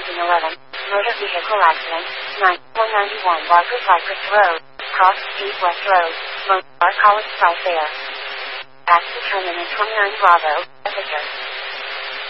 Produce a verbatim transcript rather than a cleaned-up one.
thousand eleven, motor vehicle accident, nine one ninety-one Barker Cypress Road, Cross Street West Road, Motor College South Air. Taxi terminal twenty-nine Bravo, Victor.